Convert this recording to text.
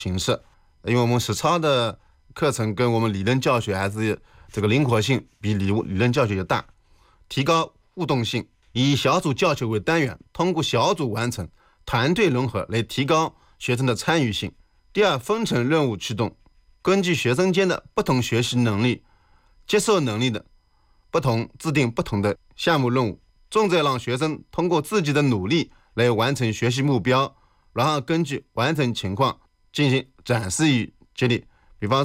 形式，因为我们实操的课程跟我们理论教学还是这个灵活性比理论教学要大，提高互动性，以小组教学为单元，通过小组完成、团队融合来提高学生的参与性。第二，分成任务驱动，根据学生间的不同学习能力、接受能力的不同，制定不同的项目任务，重在让学生通过自己的努力来完成学习目标，然后根据完成情况进行展示与激励。